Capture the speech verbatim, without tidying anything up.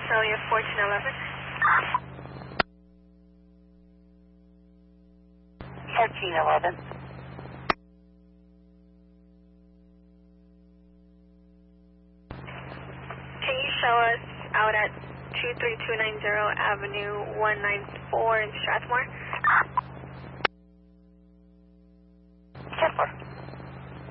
Visalia fourteen eleven. fourteen eleven. Can you show us out at two three two nine zero Avenue one ninety-four in Strathmore? ten four.